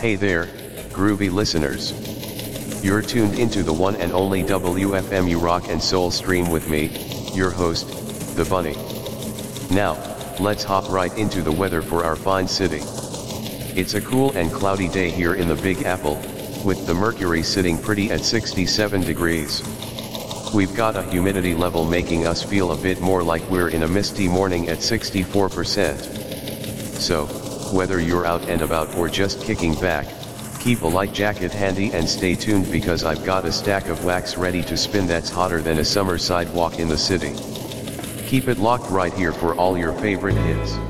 Hey there, groovy listeners. You're tuned into the one and only WFMU Rock and Soul stream with me, your host, The Bunny. Now, let's hop right into the weather for our fine city. It's a cool and cloudy day here in the Big Apple, with the mercury sitting pretty at 67 degrees. We've got a humidity level making us feel a bit more like we're in a misty morning at 64%. So, whether you're out and about or just kicking back, keep a light jacket handy and stay tuned because I've got a stack of wax ready to spin that's hotter than a summer sidewalk in the city. Keep it locked right here for all your favorite hits.